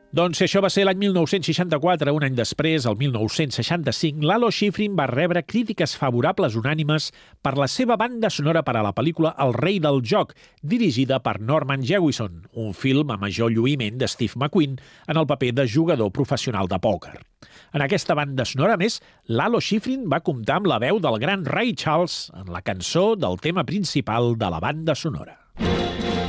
Doncs si això va ser l'any 1964, un any després, el 1965, Lalo Schifrin va rebre crítiques favorables unànimes per la seva banda sonora per a la pel·lícula El rei del joc, dirigida per Norman Jewison, un film a major lluïment de Steve McQueen en el paper de jugador professional de pòquer. En aquesta banda sonora, a més, Lalo Schifrin va comptar amb la veu del gran Ray Charles en la cançó del tema principal de la banda sonora.